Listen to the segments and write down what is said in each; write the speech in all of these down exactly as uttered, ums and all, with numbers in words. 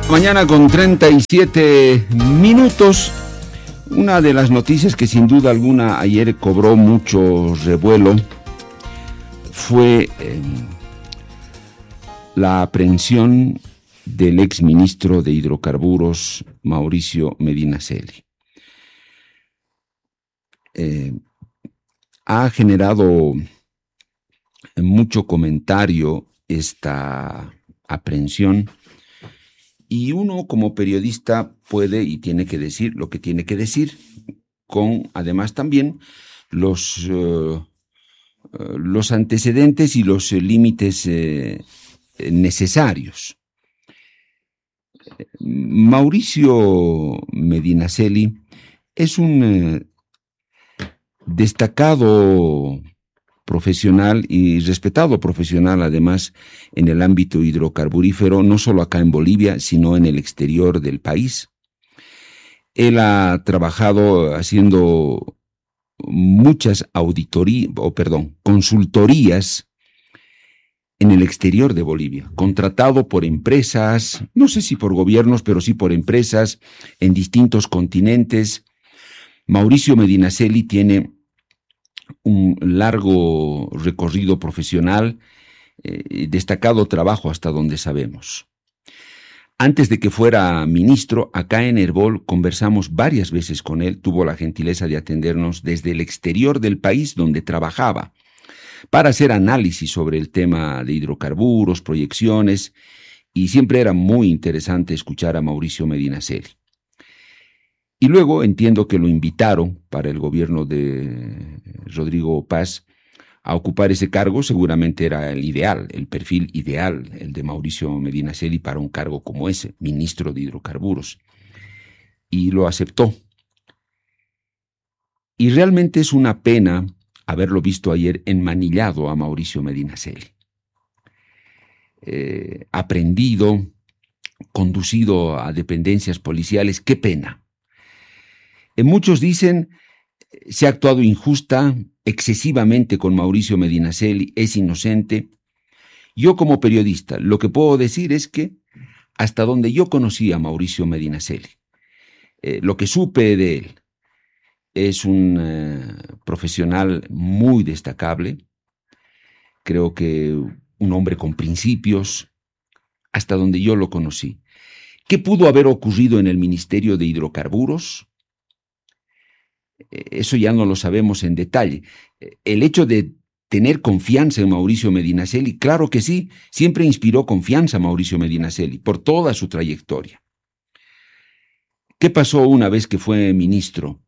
Mañana con treinta y siete minutos. Una de las noticias que sin duda alguna ayer cobró mucho revuelo fue eh, la aprehensión del exministro de Hidrocarburos, Mauricio Medinaceli. Eh, ha generado mucho comentario esta aprehensión. Y uno como periodista puede y tiene que decir lo que tiene que decir, con además también los, uh, uh, los antecedentes y los uh, límites uh, necesarios. Mauricio Medinaceli es un uh, destacado profesional y respetado profesional además en el ámbito hidrocarburífero, no solo acá en Bolivia, sino en el exterior del país. Él ha trabajado haciendo muchas auditorías, o perdón, consultorías en el exterior de Bolivia, contratado por empresas, no sé si por gobiernos, pero sí por empresas en distintos continentes. Mauricio Medinaceli tiene un largo recorrido profesional, eh, destacado trabajo hasta donde sabemos. Antes de que fuera ministro, acá en Herbol conversamos varias veces con él, tuvo la gentileza de atendernos desde el exterior del país donde trabajaba, para hacer análisis sobre el tema de hidrocarburos, proyecciones, y siempre era muy interesante escuchar a Mauricio Medinaceli. Y luego entiendo que lo invitaron para el gobierno de Rodrigo Paz a ocupar ese cargo. Seguramente era el ideal, el perfil ideal, el de Mauricio Medinaceli para un cargo como ese, ministro de Hidrocarburos. Y lo aceptó. Y realmente es una pena haberlo visto ayer enmanillado a Mauricio Medinaceli. Eh, aprendido, conducido a dependencias policiales, qué pena. Muchos dicen, se ha actuado injusta, excesivamente con Mauricio Medinaceli, es inocente. Yo como periodista, lo que puedo decir es que hasta donde yo conocí a Mauricio Medinaceli, eh, lo que supe de él, es un eh, profesional muy destacable, creo que un hombre con principios, hasta donde yo lo conocí. ¿Qué pudo haber ocurrido en el Ministerio de Hidrocarburos? Eso ya no lo sabemos en detalle. El hecho de tener confianza en Mauricio Medinaceli, claro que sí, siempre inspiró confianza a Mauricio Medinaceli por toda su trayectoria. ¿Qué pasó una vez que fue ministro?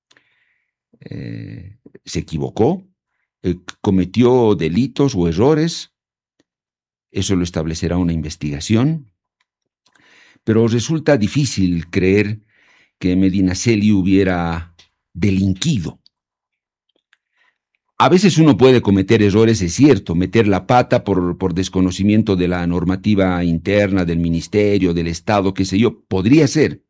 Eh, ¿Se equivocó? Eh, ¿Cometió delitos o errores? Eso lo establecerá una investigación. Pero resulta difícil creer que Medinaceli hubiera delinquido. A veces uno puede cometer errores, es cierto, meter la pata por, por desconocimiento de la normativa interna del ministerio, del Estado, qué sé yo, podría ser.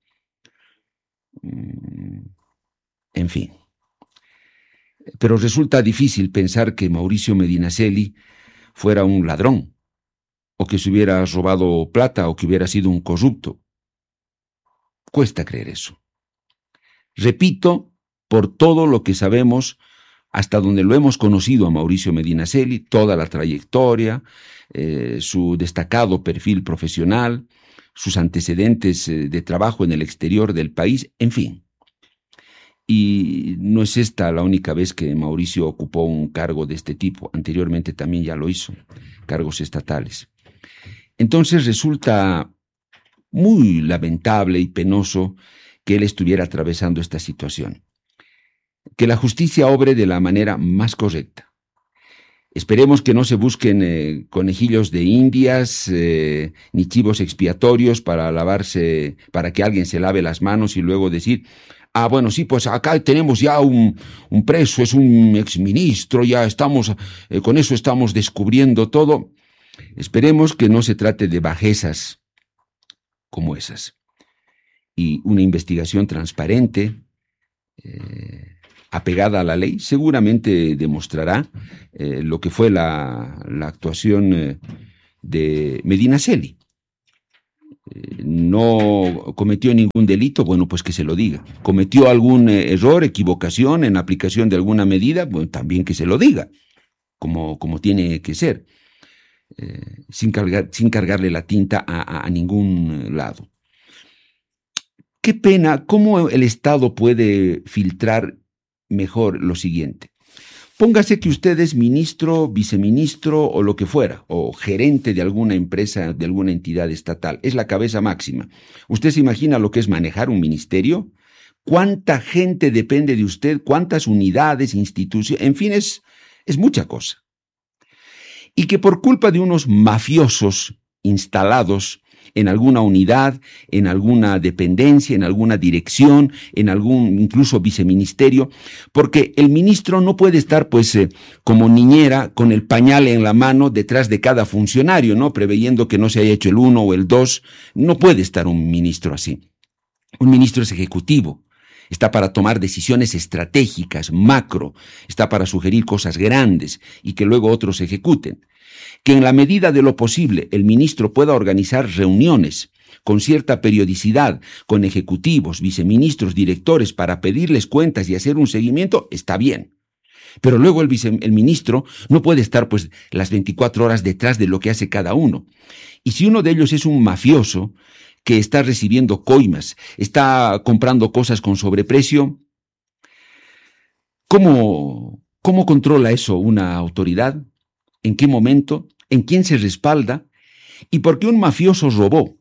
En fin. Pero resulta difícil pensar que Mauricio Medinaceli fuera un ladrón, o que se hubiera robado plata, o que hubiera sido un corrupto. Cuesta creer eso. Repito, por todo lo que sabemos, hasta donde lo hemos conocido a Mauricio Medinaceli, toda la trayectoria, eh, su destacado perfil profesional, sus antecedentes eh, de trabajo en el exterior del país, en fin. Y no es esta la única vez que Mauricio ocupó un cargo de este tipo, anteriormente también ya lo hizo, cargos estatales. Entonces resulta muy lamentable y penoso que él estuviera atravesando esta situación. Que la justicia obre de la manera más correcta. Esperemos que no se busquen eh, conejillos de indias, eh, ni chivos expiatorios para lavarse, para que alguien se lave las manos y luego decir, ah, bueno, sí, pues acá tenemos ya un, un preso, es un exministro, ya estamos, eh, con eso estamos descubriendo todo. Esperemos que no se trate de bajezas como esas. Y una investigación transparente, eh, apegada a la ley, seguramente demostrará eh, lo que fue la, la actuación eh, de Medinaceli. eh, no cometió ningún delito, bueno, pues que se lo diga. Cometió algún eh, error, equivocación en la aplicación de alguna medida, bueno, también que se lo diga, como, como tiene que ser, eh, sin, cargar, sin cargarle la tinta a, a, a ningún lado. Qué pena, ¿cómo el Estado puede filtrar mejor lo siguiente? Póngase que usted es ministro, viceministro o lo que fuera, o gerente de alguna empresa, de alguna entidad estatal. Es la cabeza máxima. ¿Usted se imagina lo que es manejar un ministerio? ¿Cuánta gente depende de usted? ¿Cuántas unidades, instituciones? En fin, es, es mucha cosa. Y que por culpa de unos mafiosos instalados en alguna unidad, en alguna dependencia, en alguna dirección, en algún incluso viceministerio, porque el ministro no puede estar pues eh, como niñera con el pañal en la mano detrás de cada funcionario, ¿no? Preveyendo que no se haya hecho el uno o el dos. No puede estar un ministro así. Un ministro es ejecutivo. Está para tomar decisiones estratégicas, macro, está para sugerir cosas grandes y que luego otros ejecuten. Que en la medida de lo posible el ministro pueda organizar reuniones con cierta periodicidad con ejecutivos, viceministros, directores para pedirles cuentas y hacer un seguimiento, está bien. Pero luego el, vice, el ministro no puede estar pues las veinticuatro horas detrás de lo que hace cada uno. Y si uno de ellos es un mafioso que está recibiendo coimas, está comprando cosas con sobreprecio, ¿cómo, cómo controla eso una autoridad? ¿En qué momento? ¿En quién se respalda? ¿Y por qué un mafioso robó?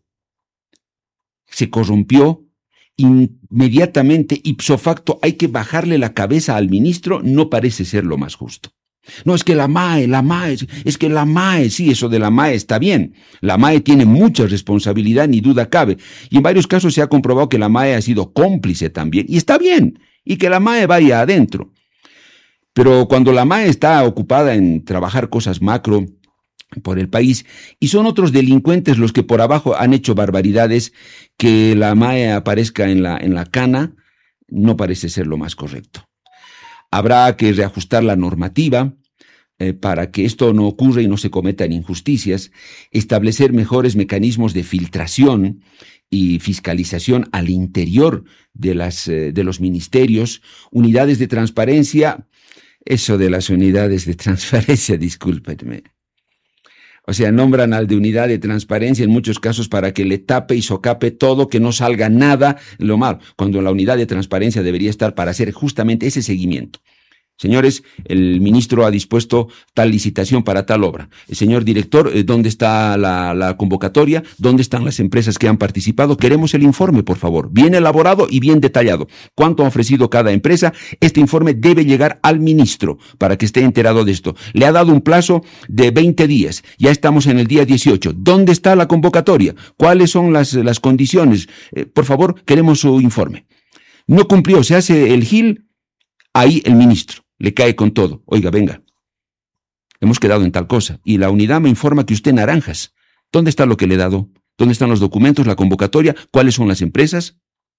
Se corrompió, inmediatamente, ipso facto, hay que bajarle la cabeza al ministro, no parece ser lo más justo. No, es que la M A E, la M A E, es que la M A E, sí, eso de la M A E está bien. La M A E tiene mucha responsabilidad, ni duda cabe. Y en varios casos se ha comprobado que la M A E ha sido cómplice también. Y está bien, y que la M A E vaya adentro. Pero cuando la M A E está ocupada en trabajar cosas macro por el país y son otros delincuentes los que por abajo han hecho barbaridades, que la M A E aparezca en la, en la cana no parece ser lo más correcto. Habrá que reajustar la normativa eh, para que esto no ocurra y no se cometan injusticias, establecer mejores mecanismos de filtración y fiscalización al interior de, las, eh, de los ministerios, unidades de transparencia. Eso de las unidades de transparencia, discúlpenme. O sea, nombran al de unidad de transparencia en muchos casos para que le tape y socape todo, que no salga nada lo malo, cuando la unidad de transparencia debería estar para hacer justamente ese seguimiento. Señores, el ministro ha dispuesto tal licitación para tal obra. El señor director, ¿dónde está la, la convocatoria? ¿Dónde están las empresas que han participado? Queremos el informe, por favor, bien elaborado y bien detallado. ¿Cuánto ha ofrecido cada empresa? Este informe debe llegar al ministro para que esté enterado de esto. Le ha dado un plazo de veinte días. Ya estamos en el día dieciocho. ¿Dónde está la convocatoria? ¿Cuáles son las, las condiciones? Eh, por favor, queremos su informe. No cumplió, se hace el gil, ahí el ministro le cae con todo. Oiga, venga, hemos quedado en tal cosa. Y la unidad me informa que usted naranjas. ¿Dónde está lo que le he dado? ¿Dónde están los documentos, la convocatoria? ¿Cuáles son las empresas?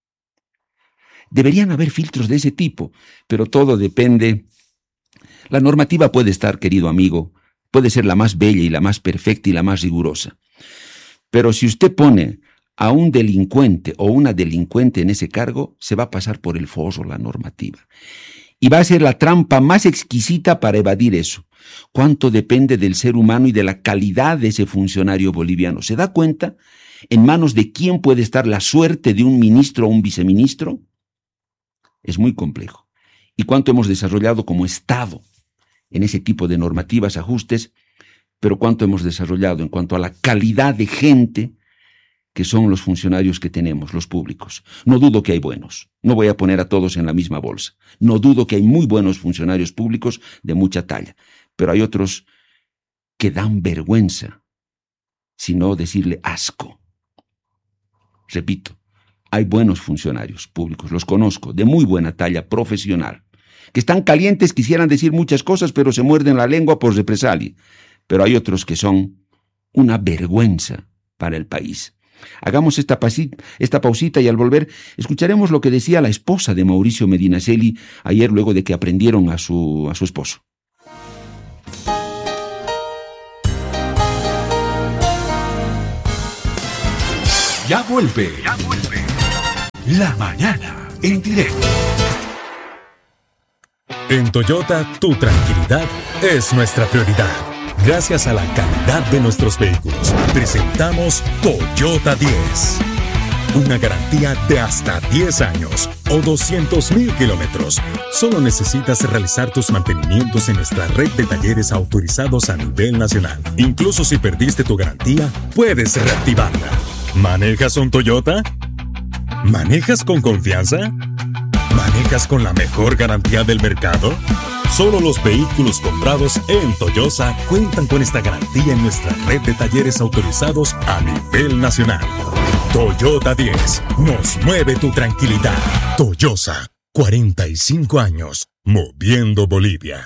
Deberían haber filtros de ese tipo, pero todo depende. La normativa puede estar, querido amigo, puede ser la más bella y la más perfecta y la más rigurosa. Pero si usted pone a un delincuente o una delincuente en ese cargo, se va a pasar por el forro la normativa. Y va a ser la trampa más exquisita para evadir eso. ¿Cuánto depende del ser humano y de la calidad de ese funcionario boliviano? ¿Se da cuenta en manos de quién puede estar la suerte de un ministro o un viceministro? Es muy complejo. ¿Y cuánto hemos desarrollado como Estado en ese tipo de normativas, ajustes? Pero cuánto hemos desarrollado en cuanto a la calidad de gente que son los funcionarios que tenemos, los públicos. No dudo que hay buenos. No voy a poner a todos en la misma bolsa. No dudo que hay muy buenos funcionarios públicos de mucha talla. Pero hay otros que dan vergüenza, sino decirle asco. Repito, hay buenos funcionarios públicos, los conozco, de muy buena talla profesional, que están calientes, quisieran decir muchas cosas, pero se muerden la lengua por represalia. Pero hay otros que son una vergüenza para el país. Hagamos esta, pasita, esta pausita y al volver escucharemos lo que decía la esposa de Mauricio Medinaceli ayer luego de que aprendieron a su, a su esposo. Ya vuelve. Ya vuelve. La mañana en directo. En Toyota, tu tranquilidad es nuestra prioridad. Gracias a la calidad de nuestros vehículos, presentamos Toyota diez. Una garantía de hasta diez años o doscientos mil kilómetros. Solo necesitas realizar tus mantenimientos en nuestra red de talleres autorizados a nivel nacional. Incluso si perdiste tu garantía, puedes reactivarla. ¿Manejas un Toyota? ¿Manejas con confianza? ¿Manejas con la mejor garantía del mercado? Solo los vehículos comprados en Toyosa cuentan con esta garantía en nuestra red de talleres autorizados a nivel nacional. Toyota diez, nos mueve tu tranquilidad. Toyosa, cuarenta y cinco años, moviendo Bolivia.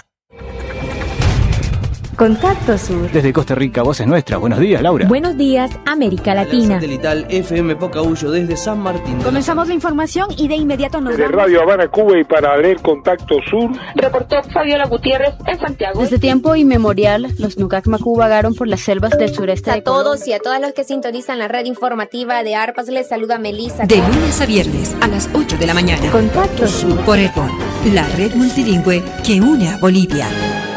Contacto Sur. Desde Costa Rica, voz es nuestra. Buenos días, Laura. Buenos días, América Latina. Satelital F M Pocahuyo desde San Martín. Comenzamos la información y de inmediato nos Desde vamos. Radio Habana, Cuba, y para leer Contacto Sur, reportó Fabiola Gutiérrez en Santiago. Desde tiempo inmemorial, los Nucac Macú vagaron por las selvas del sureste de A todos y a todas los que sintonizan la red informativa de ARPAS, les saluda Melissa. De lunes a viernes a las ocho de la mañana. Contacto Sur. Por EPON, la red multilingüe que une a Bolivia.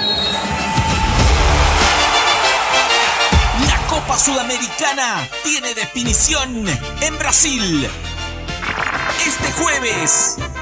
Copa Sudamericana tiene definición en Brasil. Este jueves,